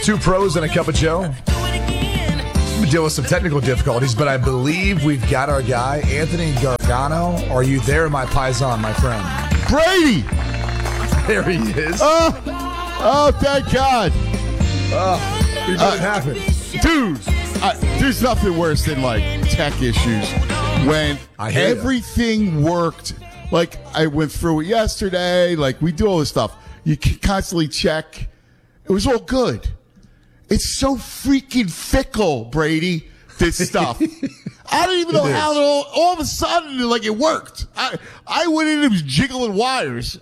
two pros and a cup of Joe. We deal with some technical difficulties, but I believe we've got our guy, Anthony Gargano. Are you there, my paisan, my friend? Brady! There he is. Oh, thank God. We made it happen. Dude, there's nothing worse than, like, tech issues when everything worked. Like, I went through it yesterday. Like, we do all this stuff. You can constantly check. It was all good. It's so freaking fickle, Brady, this stuff. I don't even know how all of a sudden, like, it worked. I went in and was jiggling wires.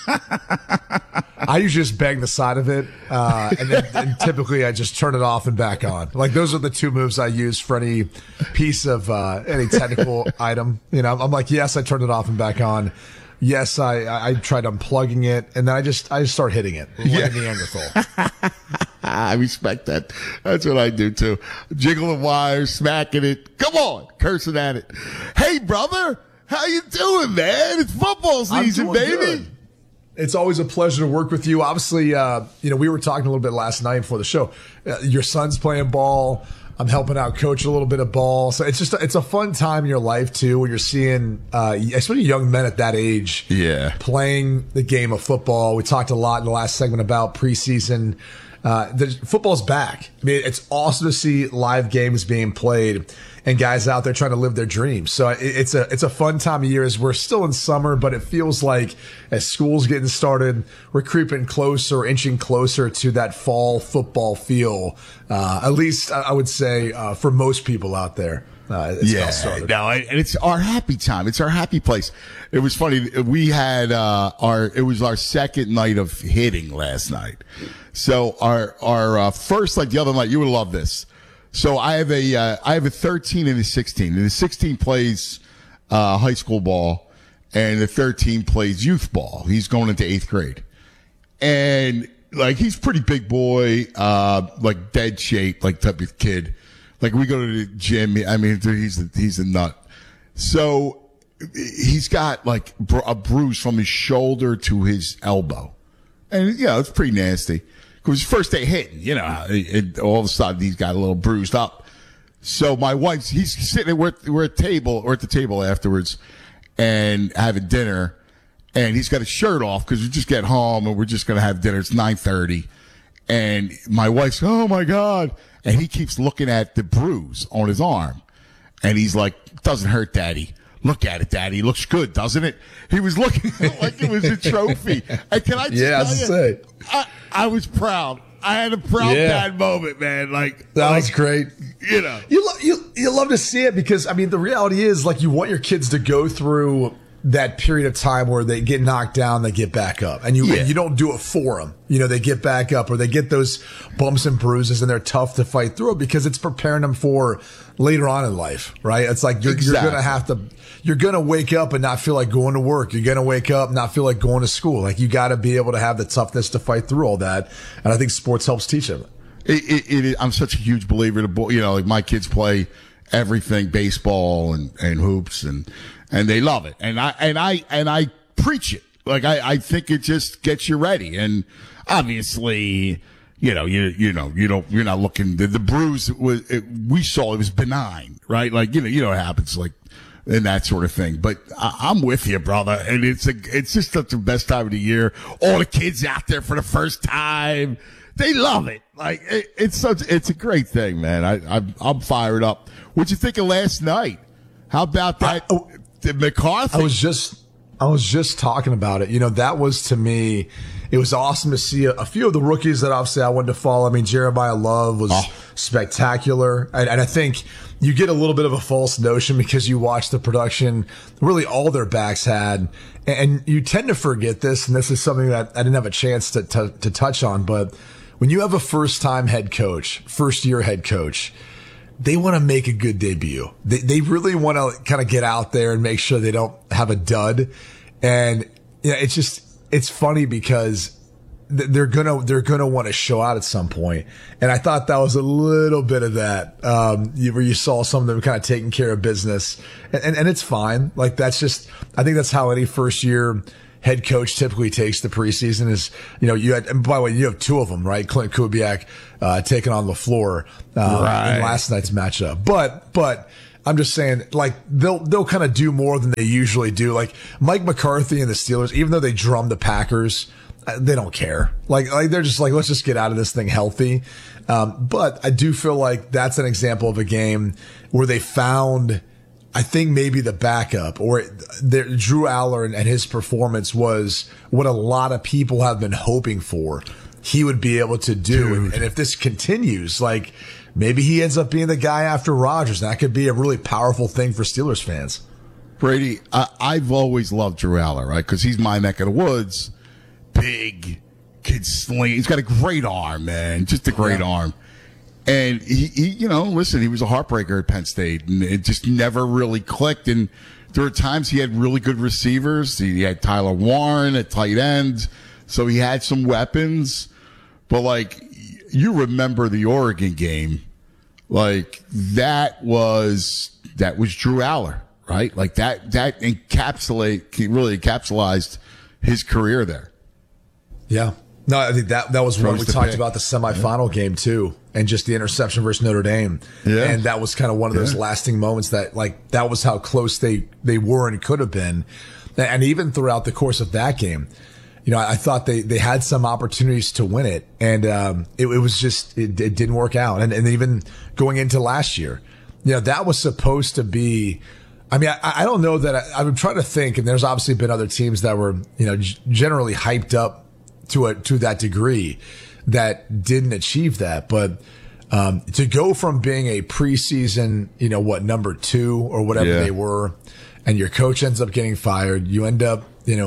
I usually just bang the side of it, and typically I just turn it off and back on. Like, those are the two moves I use for any piece of any technical item. You know, I'm like, yes, I turned it off and back on. Yes, I tried unplugging it, and then I just start hitting it like a Neanderthal. I respect that. That's what I do too. Jiggling wires, smacking it. Come on, cursing at it. Hey, brother, how you doing, man? It's football season, baby. Good. It's always a pleasure to work with you. Obviously, we were talking a little bit last night before the show. Your son's playing ball. I'm helping out coach a little bit of ball. So it's a fun time in your life, too, when you're seeing, especially young men at that age, playing the game of football. We talked a lot in the last segment about preseason. Football's back. I mean, it's awesome to see live games being played and guys out there trying to live their dreams. So it's a fun time of year as we're still in summer, but it feels like as school's getting started, we're creeping closer, inching closer to that fall football feel. At least I would say for most people out there. And it's our happy time. It's our happy place. It was funny. We had it was our second night of hitting last night. So our first, like the other night, you would love this. So I have a 13 and a 16. And the 16 plays high school ball, and the 13 plays youth ball. He's going into 8th grade, and like he's a pretty big boy, like dead shape, like type of kid. Like we go to the gym. I mean, he's a nut. So he's got like a bruise from his shoulder to his elbow, and it's pretty nasty. Because first day hitting, all of a sudden he's got a little bruised up. So my wife's, he's sitting, we're at the table afterwards and having dinner, and he's got his shirt off because we just get home and we're just going to have dinner. It's 9:30. And my wife's, oh my God. And he keeps looking at the bruise on his arm. And he's like, doesn't hurt, Daddy. Look at it, Daddy. It looks good, doesn't it? He was looking like it was a trophy. And can I just tell you, I was proud. I had a proud dad moment, man. That was great. You love to see it because, I mean, the reality is, like, you want your kids to go through that period of time where they get knocked down, they get back up, and you don't do it for them. They get back up, or they get those bumps and bruises, and they're tough to fight through because it's preparing them for later on in life, right? It's like you're going to wake up and not feel like going to work. You're going to wake up and not feel like going to school. Like, you got to be able to have the toughness to fight through all that. And I think sports helps teach them. I'm such a huge believer like my kids play everything, baseball and hoops, and they love it. And I preach it. Like, I think it just gets you ready. And obviously, you're not looking, the bruise we saw, it was benign, right? Like, what happens, like, and that sort of thing. But I'm with you, brother. And it's just such the best time of the year. All the kids out there for the first time, they love it. Like, it's a great thing, man. I'm fired up. What'd you think of last night? How about that? McCarthy? I was just talking about it. That was, to me, it was awesome to see a few of the rookies that obviously I wanted to follow. I mean, Jeremiah Love was spectacular. And I think you get a little bit of a false notion because you watch the production really all their backs had. And you tend to forget this, and this is something that I didn't have a chance to touch on. But when you have a first-year head coach, they want to make a good debut. They really want to kind of get out there and make sure they don't have a dud. And it's funny because they're gonna want to show out at some point. And I thought that was a little bit of that, where you saw some of them kind of taking care of business, and it's fine. Like, that's just, I think that's how any first year head coach typically takes the preseason is, you had, and by the way, you have two of them, right? Clint Kubiak, taking on LaFleur, in last night's matchup. But I'm just saying, like, they'll kind of do more than they usually do. Like Mike McCarthy and the Steelers, even though they drum the Packers, they don't care. Like they're just like, let's just get out of this thing healthy. But I do feel like that's an example of a game where they found, I think maybe the backup or Drew Aller and his performance was what a lot of people have been hoping for he would be able to do. And if this continues, like maybe he ends up being the guy after Rodgers. That could be a really powerful thing for Steelers fans. Brady, I've always loved Drew Aller, right? Because he's my neck of the woods. Big, kid sling. He's got a great arm, man. Just a great arm. And he listen, he was a heartbreaker at Penn State, and it just never really clicked. And there were times he had really good receivers. He had Tyler Warren at tight end, so he had some weapons. But like, you remember the Oregon game, like that was Drew Aller, right? Like that really encapsulated his career there. Yeah. No, I think that was when we talked about the semifinal game too, and just the interception versus Notre Dame. Yeah. And that was kind of one of those lasting moments that, like, that was how close they were and could have been. And even throughout the course of that game, I thought they had some opportunities to win it, and it was just it didn't work out. And even going into last year, that was supposed to be. I mean, I don't know that I've been trying to think, and there's obviously been other teams that were generally hyped up to that degree that didn't achieve that. But to go from being a preseason, number 2 or whatever they were, and your coach ends up getting fired, you end up,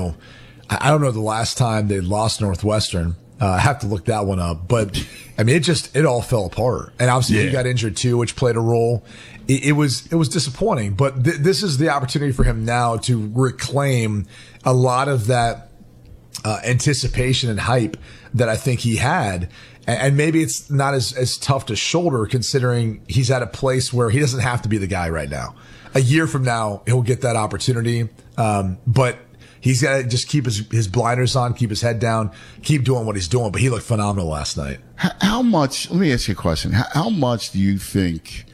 I don't know the last time they lost Northwestern. I have to look that one up. But I mean, it all fell apart. And obviously he got injured too, which played a role. It was disappointing, but this is the opportunity for him now to reclaim a lot of that anticipation and hype that I think he had. And maybe it's not as tough to shoulder, considering he's at a place where he doesn't have to be the guy right now. A year from now, he'll get that opportunity. But he's got to just keep his blinders on, keep his head down, keep doing what he's doing. But he looked phenomenal last night. How much, let me ask you a question. How much do you think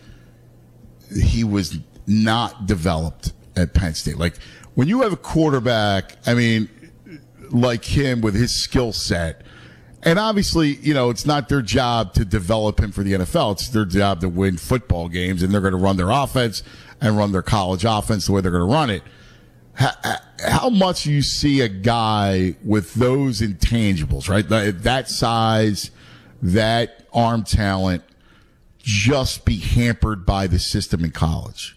he was not developed at Penn State? Like, when you have a quarterback, I mean, like him with his skill set, and obviously, it's not their job to develop him for the NFL. It's their job to win football games, and they're going to run their offense and run their college offense the way they're going to run it. How much do you see a guy with those intangibles, right? That size, that arm talent, just be hampered by the system in college?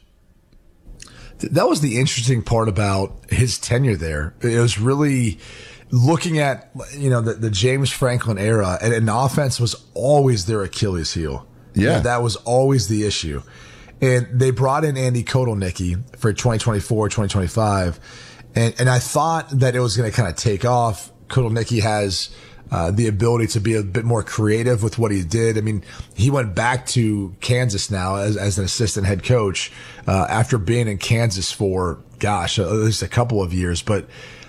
That was the interesting part about his tenure there. It was really looking at, the James Franklin era, and offense was always their Achilles heel. Yeah. That was always the issue. And they brought in Andy Kotelnicki for 2024, 2025. And I thought that it was going to kind of take off. Kotelnicki has the ability to be a bit more creative with what he did. I mean, he went back to Kansas now as an assistant head coach after being in Kansas for, at least a couple of years. But,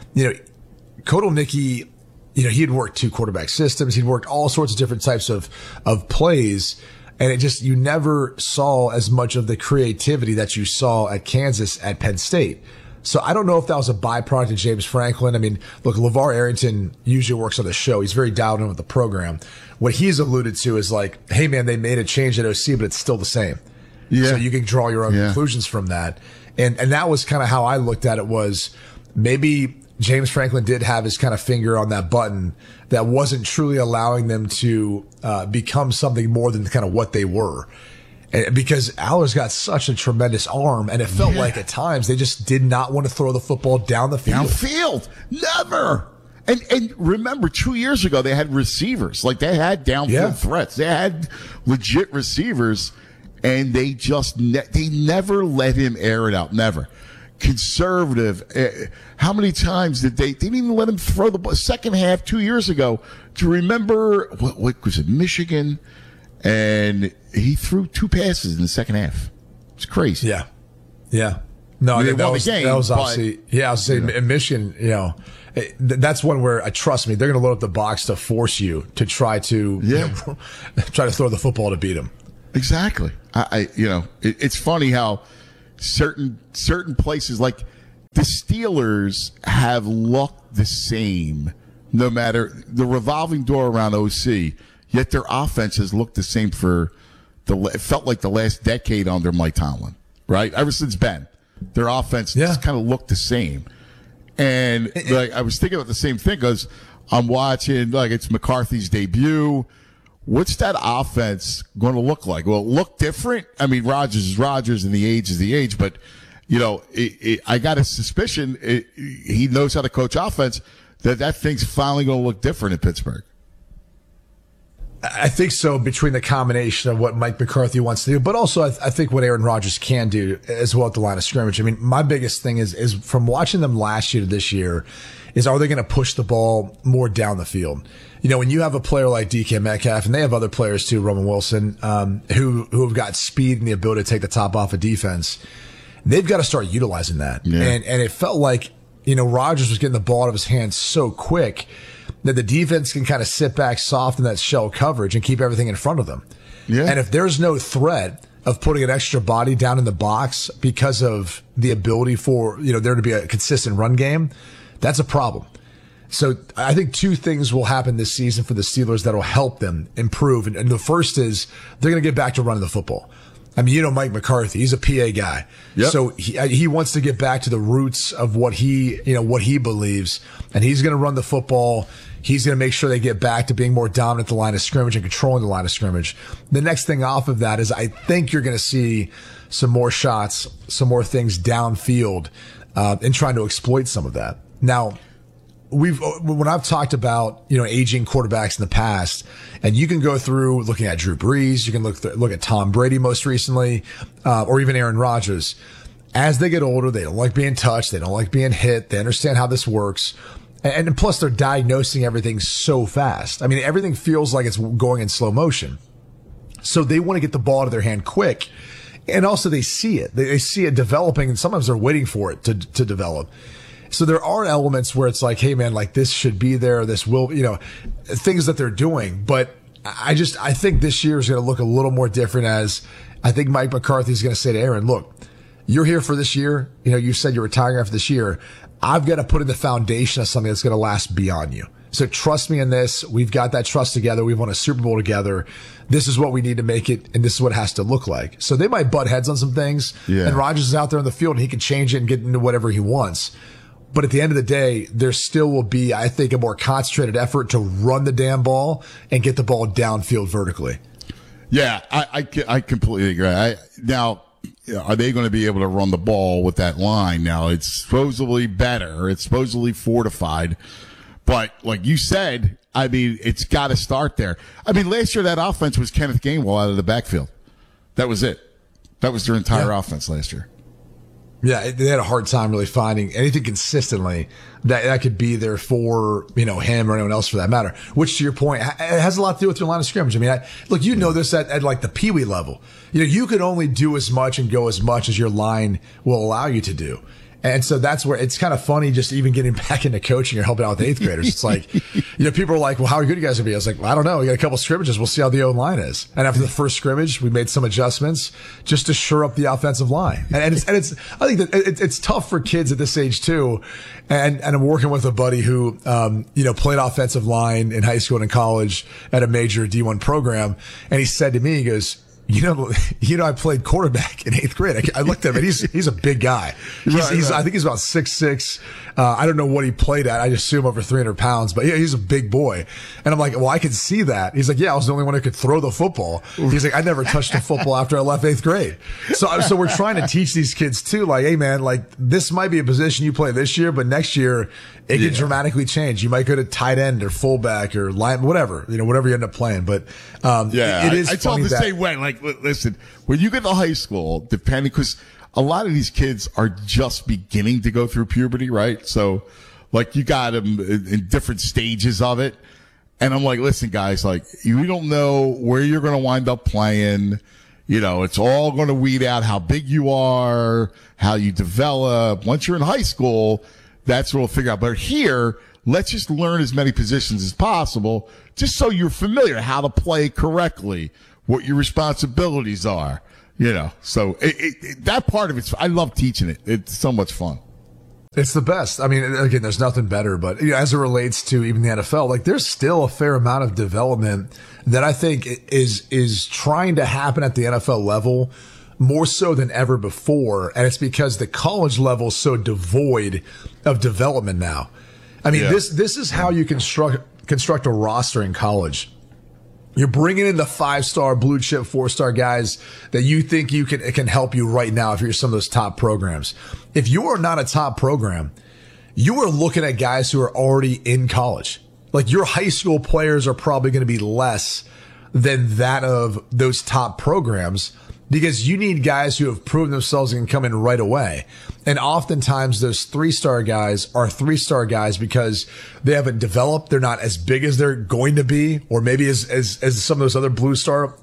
Kotelnicki, he had worked 2 quarterback systems. He'd worked all sorts of different types of plays. And you never saw as much of the creativity that you saw at Kansas at Penn State. So I don't know if that was a byproduct of James Franklin. I mean, look, LeVar Arrington usually works on the show. He's very dialed in with the program. What he's alluded to is like, hey man, they made a change at OC, but it's still the same. Yeah. So you can draw your own conclusions from that. And that was kind of how I looked at it, was maybe James Franklin did have his kind of finger on that button that wasn't truly allowing them to become something more than kind of what they were. And because Aller's got such a tremendous arm, and it felt like at times they just did not want to throw the football down the field. Downfield. Never. And remember, 2 years ago, they had receivers. Like, they had downfield threats. They had legit receivers, and they just they never let him air it out. Never. Conservative. How many times did they didn't even let him throw the ball? Second half 2 years ago. Do you remember, what was it, Michigan? And he threw 2 passes in the second half. It's crazy. Yeah. Yeah. No, they that won was, the game. That was but, obviously, I was saying in Michigan, that's one where, trust me, they're going to load up the box to force you to try to, try to throw the football to beat them. Exactly. It's funny how certain places like the Steelers have looked the same no matter the revolving door around OC, yet their offense has looked the same for it felt like the last decade under Mike Tomlin, right? Ever since Ben, their offense just kind of looked the same. And I was thinking about the same thing because I'm watching, it's McCarthy's debut. What's that offense going to look like? Well, look different. I mean, Rodgers is Rodgers and the age is the age, but I got a suspicion he knows how to coach offense, that thing's finally going to look different in Pittsburgh. I think so, between the combination of what Mike McCarthy wants to do, but also I think what Aaron Rodgers can do as well at the line of scrimmage. I mean, my biggest thing is from watching them last year to this year is, are they going to push the ball more down the field? When you have a player like DK Metcalf, and they have other players too, Roman Wilson, who have got speed and the ability to take the top off of defense, they've got to start utilizing that. Yeah. And it felt like, Rodgers was getting the ball out of his hands so quick that the defense can kind of sit back soft in that shell coverage and keep everything in front of them. Yeah. And if there's no threat of putting an extra body down in the box because of the ability for, there to be a consistent run game, that's a problem. So I think two things will happen this season for the Steelers that'll help them improve. And the first is they're going to get back to running the football. I mean, Mike McCarthy, he's a PA guy. Yep. So he wants to get back to the roots of what he believes, and he's going to run the football. He's going to make sure they get back to being more dominant at the line of scrimmage and controlling the line of scrimmage. The next thing off of that is I think you're going to see some more shots, some more things downfield, and trying to exploit some of that. Now, when I've talked about, aging quarterbacks in the past, and you can go through looking at Drew Brees, you can look at Tom Brady most recently, or even Aaron Rodgers. As they get older, they don't like being touched. They don't like being hit. They understand how this works. And plus they're diagnosing everything so fast. I mean, everything feels like it's going in slow motion. So they want to get the ball out of their hand quick. And also they see it. They see it developing, and sometimes they're waiting for it to develop. So there are elements where it's like, hey man, this should be there. This will, things that they're doing. But I think this year is going to look a little more different, as I think Mike McCarthy is going to say to Aaron, look, you're here for this year. You said you're retiring after this year. I've got to put in the foundation of something that's going to last beyond you. So trust me in this. We've got that trust together. We've won a Super Bowl together. This is what we need to make it, and this is what it has to look like. So they might butt heads on some things, and Rodgers is out there on the field, and he can change it and get into whatever he wants. But at the end of the day, there still will be, I think, a more concentrated effort to run the damn ball and get the ball downfield vertically. Yeah, I completely agree. Now, are they going to be able to run the ball with that line? Now, it's supposedly better. It's supposedly fortified. But like you said, I mean, it's got to start there. I mean, last year that offense was Kenneth Gainwell out of the backfield. That was it. That was their entire offense last year. Yeah, they had a hard time really finding anything consistently that could be there for, him or anyone else for that matter. Which, to your point, it has a lot to do with your line of scrimmage. I mean, look, this at the peewee level. You could only do as much and go as much as your line will allow you to do. And so that's where it's kind of funny, just even getting back into coaching or helping out with eighth graders. It's like, people are like, well, how good are you guys going to be? I was like, well, I don't know. We got a couple scrimmages. We'll see how the O-line is. And after the first scrimmage, we made some adjustments just to shore up the offensive line. And I think that it's tough for kids at this age too. And I'm working with a buddy who, played offensive line in high school and in college at a major D1 program. And he said to me, he goes, I played quarterback in eighth grade. I looked at him, and he's a big guy. I think he's about 6'6". I don't know what he played at. I just assume over 300 pounds, but yeah, he's a big boy. And I'm like, well, I can see that. He's like, yeah, I was the only one who could throw the football. He's like, I never touched a football after I left eighth grade. So we're trying to teach these kids too, like, hey man, this might be a position you play this year, but next year it could dramatically change. You might go to tight end or fullback or line, whatever you end up playing. But, it is I told the same way. Listen, when you get to high school, depending, because a lot of these kids are just beginning to go through puberty, right? So, you got them in different stages of it. And I'm like, listen, guys, you don't know where you're going to wind up playing. It's all going to weed out how big you are, how you develop. Once you're in high school, that's what we'll figure out. But here, let's just learn as many positions as possible, just so you're familiar how to play correctly, what your responsibilities are. So that part of it, I love teaching it. It's so much fun. It's the best. I mean, again, there's nothing better, but as it relates to even the NFL, like there's still a fair amount of development that I think is trying to happen at the NFL level more so than ever before. And it's because the college level is so devoid of development now. I mean, this is how you construct a roster in college. You're bringing in the 5-star, blue chip, 4-star guys that you think can help you right now if you're some of those top programs. If you are not a top program, you are looking at guys who are already in college. Like your high school players are probably going to be less than that of those top programs because you need guys who have proven themselves and can come in right away. And oftentimes those 3-star guys are 3-star guys because they haven't developed. They're not as big as they're going to be, or maybe as some of those other 4-star,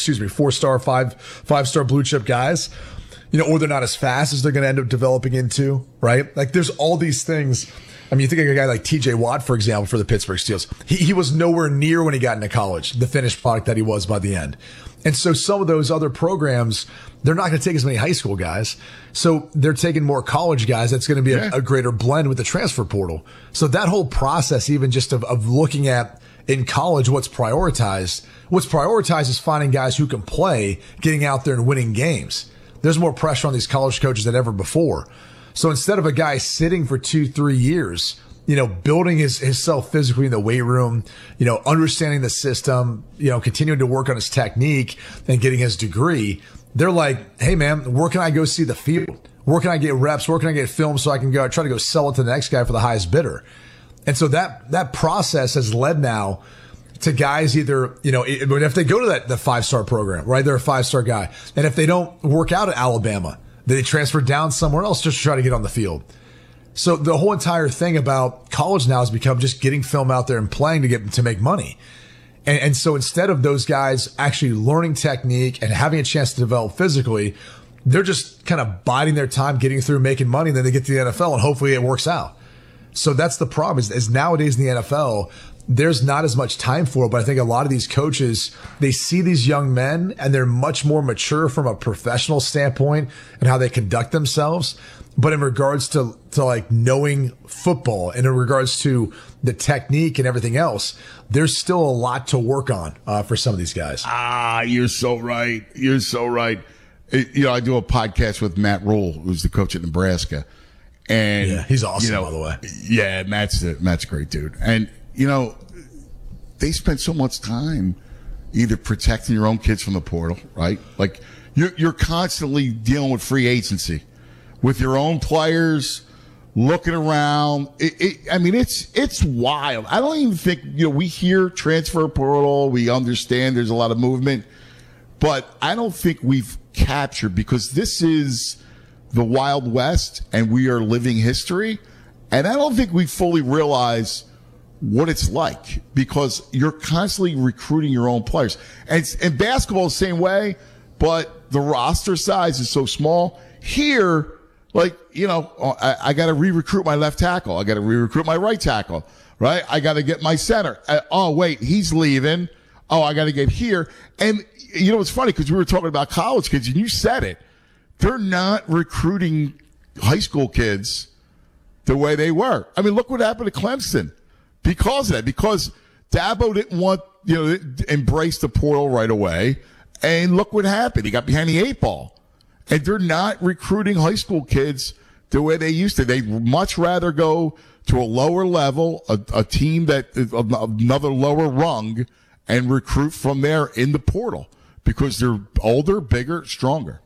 5-star blue chip guys, or they're not as fast as they're going to end up developing into, right? Like there's all these things. I mean, you think of a guy like TJ Watt, for example, for the Pittsburgh Steelers. He was nowhere near when he got into college, the finished product that he was by the end. And so some of those other programs, they're not going to take as many high school guys. So they're taking more college guys. That's going to be a greater blend with the transfer portal. So that whole process, even just of looking at in college, what's prioritized is finding guys who can play, getting out there and winning games. There's more pressure on these college coaches than ever before. So instead of a guy sitting for 2-3 years, building himself physically in the weight room, understanding the system, continuing to work on his technique and getting his degree, they're like, hey man, where can I go see the field? Where can I get reps? Where can I get film so I can try to go sell it to the next guy for the highest bidder? And so that process has led now to guys either, if they go to the 5-star program, right? They're a 5-star guy. And if they don't work out at Alabama, they transfer down somewhere else just to try to get on the field. So the whole entire thing about college now has become just getting film out there and playing to make money. And so instead of those guys actually learning technique and having a chance to develop physically, they're just kind of biding their time, getting through, making money, and then they get to the NFL and hopefully it works out. So that's the problem is nowadays in the NFL, there's not as much time for it, but I think a lot of these coaches, they see these young men and they're much more mature from a professional standpoint and how they conduct themselves. But in regards to like knowing football and in regards to the technique and everything else, there's still a lot to work on for some of these guys. You're so right. You're so right. I do a podcast with Matt Rule, who's the coach at Nebraska. And yeah, he's awesome, by the way. Yeah, Matt's a great dude. And they spend so much time either protecting your own kids from the portal, right? Like you're constantly dealing with free agency with your own players, looking around. It's wild. I don't even think, we hear transfer portal. We understand there's a lot of movement, but I don't think we've captured, because this is the Wild West and we are living history. And I don't think we fully realize what it's like, because you're constantly recruiting your own players. And basketball the same way, but the roster size is so small. Here, I got to re-recruit my left tackle. I got to re-recruit my right tackle, right? I got to get my center. Oh, wait, he's leaving. Oh, I got to get here. And, it's funny because we were talking about college kids and you said it. They're not recruiting high school kids the way they were. I mean, look what happened to Clemson. Because of that, because Dabo didn't want, embrace the portal right away. And look what happened. He got behind the 8 ball. And they're not recruiting high school kids the way they used to. They'd much rather go to a lower level, a team that is another lower rung, and recruit from there in the portal because they're older, bigger, stronger.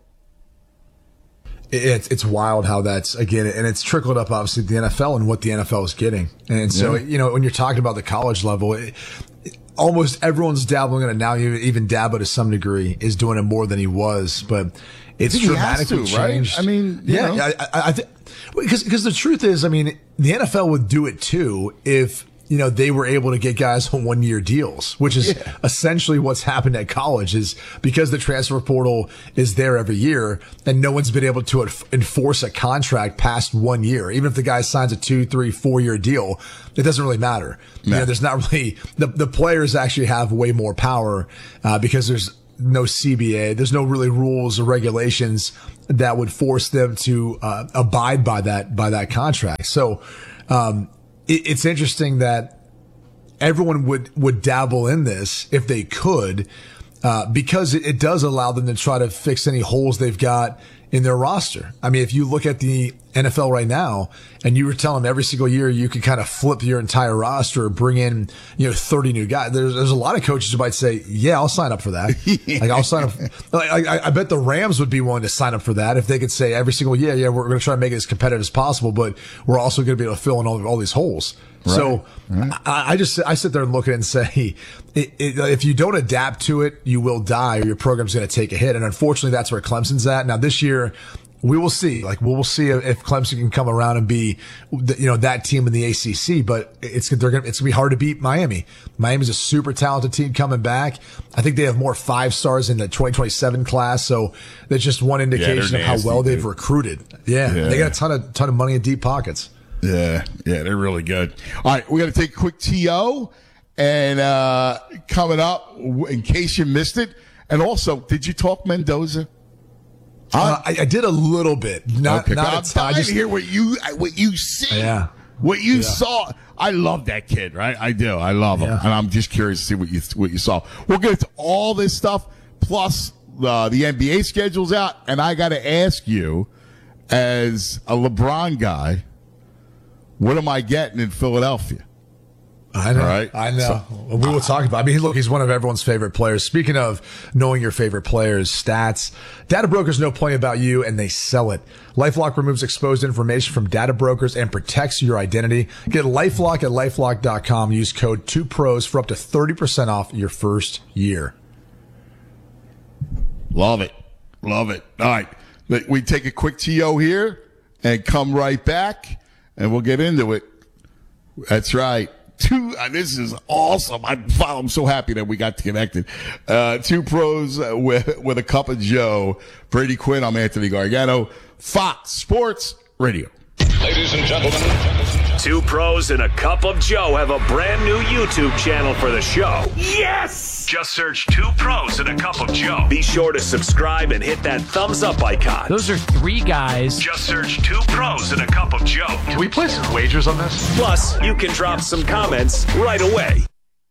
It's wild how that's, again, and it's trickled up obviously to the NFL and what the NFL is getting. And so, when you're talking about the college level, almost everyone's dabbling in it now. Even Dabo to some degree is doing it more than he was, but it's dramatically changed. Right? I mean, I think because the truth is, the NFL would do it too if they were able to get guys on 1-year deals, which is essentially what's happened at college, is because the transfer portal is there every year and no one's been able to enforce a contract past 1 year. Even if the guy signs a 2, 3, 4-year deal, it doesn't really matter. No. There's not really, the players actually have way more power, because there's no CBA. There's no really rules or regulations that would force them to abide by that contract. So it's interesting that everyone would dabble in this if they could, because it does allow them to try to fix any holes they've got in their roster. I mean, if you look at the NFL right now and you were telling them every single year you could kind of flip your entire roster or bring in, 30 new guys, there's a lot of coaches who might say, yeah, I'll sign up for that. Like, I'll sign up. I bet the Rams would be willing to sign up for that if they could say every single year, we're going to try to make it as competitive as possible, but we're also going to be able to fill in all these holes. Right. So I sit there and look at it and say, if you don't adapt to it, you will die, or your program's going to take a hit. And unfortunately, that's where Clemson's at. Now this year, we will see. We'll see if Clemson can come around and be, that team in the ACC. But it's gonna be hard to beat Miami. Miami's a super talented team coming back. I think they have more 5 stars in the 2027 class. So that's just one indication of how well they've recruited. Yeah, they got a ton of money in deep pockets. Yeah, they're really good. All right, we got to take a quick TO, and coming up, in case you missed it, and also, did you talk Mendoza? I did a little bit, not a ton. I just hear what you see, what you saw. I love that kid, right? I do. I love him, and I'm just curious to see what you saw. We'll get into all this stuff, plus the NBA schedule's out, and I got to ask you, as a LeBron guy, what am I getting in Philadelphia? I know. Right? I know. So, we will talk about it. I mean, look, he's one of everyone's favorite players. Speaking of knowing your favorite players' stats, data brokers know plenty about you, and they sell it. LifeLock removes exposed information from data brokers and protects your identity. Get LifeLock at LifeLock.com. Use code 2pros for up to 30% off your first year. Love it. All right. We take a quick TO here and come right back. And we'll get into it. That's right. This is awesome. I'm so happy that we got connected. 2 pros with a cup of Joe. Brady Quinn, I'm Anthony Gargano. Fox Sports Radio. Ladies and gentlemen. 2 pros and a cup of Joe have a brand new YouTube channel for the show. Yes! Just search 2 pros and a cup of Joe. Be sure to subscribe and hit that thumbs up icon. Those are 3 guys. Just search 2 pros and a cup of Joe. Can we place some wagers on this? Plus, you can drop some comments right away.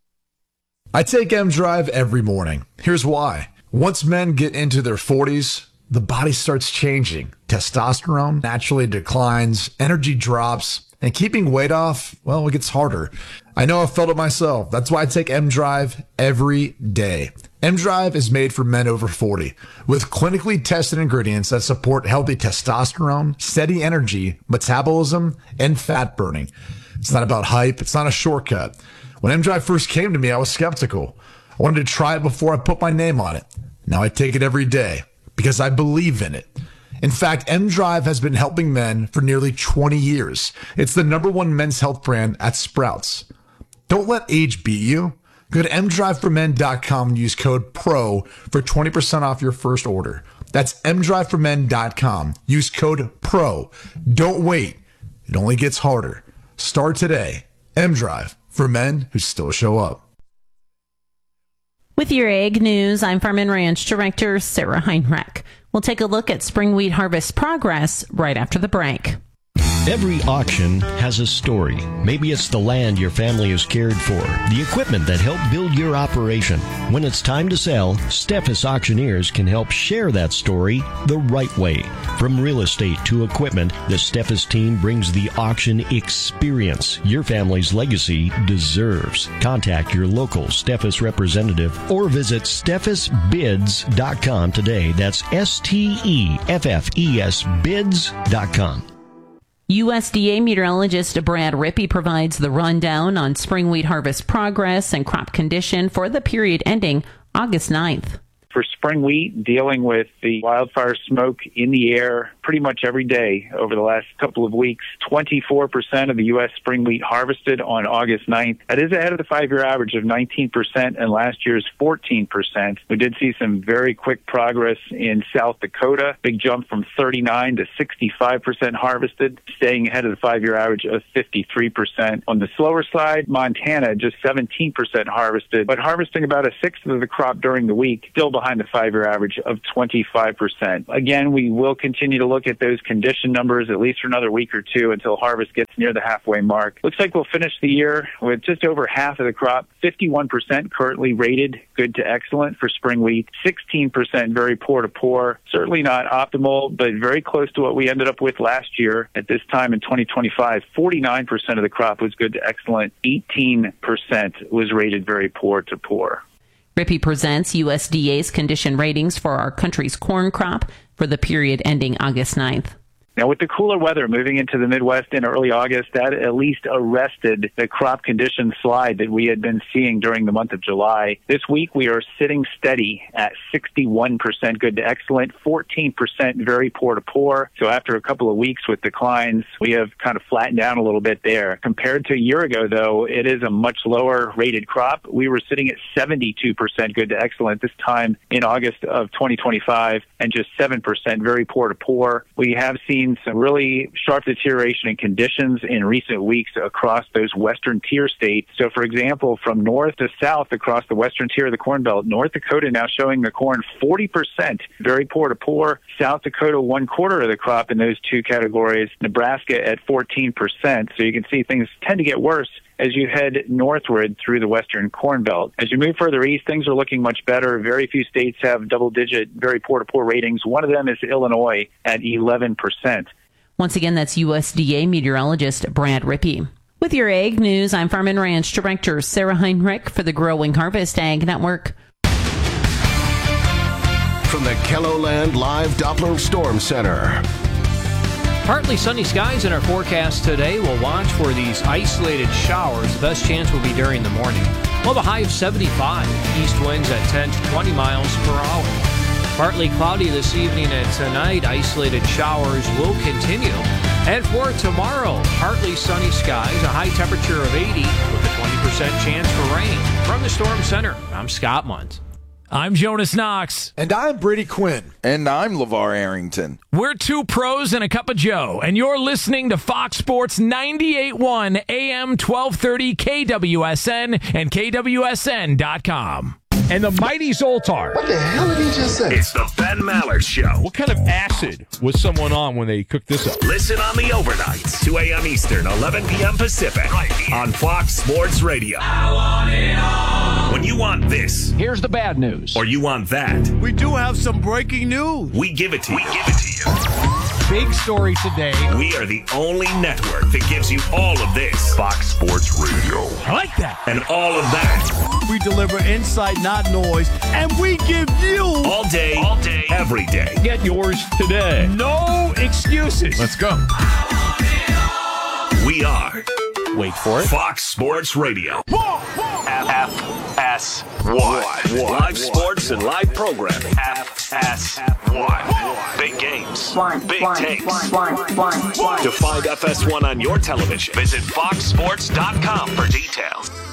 I take M-Drive every morning. Here's why. Once men get into their 40s, the body starts changing. Testosterone naturally declines, energy drops, and keeping weight off, well, it gets harder. I know I've felt it myself. That's why I take M-Drive every day. M-Drive is made for men over 40 with clinically tested ingredients that support healthy testosterone, steady energy, metabolism, and fat burning. It's not about hype. It's not a shortcut. When M-Drive first came to me, I was skeptical. I wanted to try it before I put my name on it. Now I take it every day because I believe in it. In fact, M-Drive has been helping men for nearly 20 years. It's the #1 men's health brand at Sprouts. Don't let age beat you. Go to mdriveformen.com and use code PRO for 20% off your first order. That's mdriveformen.com. Use code PRO. Don't wait. It only gets harder. Start today. M-Drive, for men who still show up. With your egg news, I'm Farm and Ranch Director Sarah Heinrich. We'll take a look at spring wheat harvest progress right after the break. Every auction has a story. Maybe it's the land your family has cared for, the equipment that helped build your operation. When it's time to sell, Steffes Auctioneers can help share that story the right way. From real estate to equipment, the Steffes team brings the auction experience your family's legacy deserves. Contact your local Steffes representative or visit steffesbids.com today. That's STEFFES bids.com. USDA meteorologist Brad Rippey provides the rundown on spring wheat harvest progress and crop condition for the period ending August 9th. For spring wheat, dealing with the wildfire smoke in the air pretty much every day over the last couple of weeks. 24% of the U.S. spring wheat harvested on August 9th. That is ahead of the 5-year average of 19% and last year's 14%. We did see some very quick progress in South Dakota, big jump from 39 to 65% harvested, staying ahead of the 5-year average of 53%. On the slower side, Montana, just 17% harvested, but harvesting about a sixth of the crop during the week, still behind the 5-year average of 25%. Again, we will continue to look at those condition numbers at least for another week or two until harvest gets near the halfway mark. Looks like we'll finish the year with just over half of the crop, 51% currently rated good to excellent for spring wheat, 16% very poor to poor. Certainly not optimal, but very close to what we ended up with last year at this time in 2025. 49% of the crop was good to excellent, 18% was rated very poor to poor. Rippey presents USDA's condition ratings for our country's corn crop for the period ending August 9th. Now, with the cooler weather moving into the Midwest in early August, that at least arrested the crop condition slide that we had been seeing during the month of July. This week, we are sitting steady at 61% good to excellent, 14% very poor to poor. So after a couple of weeks with declines, we have kind of flattened down a little bit there. Compared to a year ago, though, it is a much lower rated crop. We were sitting at 72% good to excellent this time in August of 2025 and just 7% very poor to poor. We have seen some really sharp deterioration in conditions in recent weeks across those western tier states. So, for example, from north to south across the western tier of the Corn Belt, North Dakota now showing the corn 40% very poor to poor, South Dakota 1/4 of the crop in those two categories, Nebraska at 14%. So you can see things tend to get worse as you head northward through the western Corn Belt. As you move further east, things are looking much better. Very few states have double-digit, very poor-to-poor ratings. One of them is Illinois at 11%. Once again, that's USDA meteorologist Brad Rippey. With your Ag News, I'm Farm and Ranch Director Sarah Heinrich for the Growing Harvest Ag Network. From the KELOLAND Live Doppler Storm Center. Partly sunny skies in our forecast today. We'll watch for these isolated showers. The best chance will be during the morning. We'll have a high of 75. East winds at 10 to 20 miles per hour. Partly cloudy this evening and tonight. Isolated showers will continue. And for tomorrow, partly sunny skies, a high temperature of 80 with a 20% chance for rain. From the Storm Center, I'm Scott Munt. I'm Jonas Knox. And I'm Brady Quinn. And I'm LeVar Arrington. We're two pros and a cup of Joe, and you're listening to Fox Sports 98.1 AM 1230 KWSN and KWSN.com. And the mighty Zoltar. What the hell did he just say? It's the Ben Maller Show. What kind of acid was someone on when they cooked this up? Listen on the overnights, 2 a.m. Eastern, 11 p.m. Pacific, right here on Fox Sports Radio. I want it all. When you want this, here's the bad news. Or you want that, we do have some breaking news. We give it to you. Big story today. We are the only network that gives you all of this. Fox Sports Radio. I like that. And all of that. We deliver insight, not noise, and we give you all day, every day. Get yours today. No excuses. Let's go. We are, wait for it, Fox Sports Radio. FS1. Live sports and live programming. FS1. Big games. Big takes. To find FS1 on your television, visit foxsports.com for details.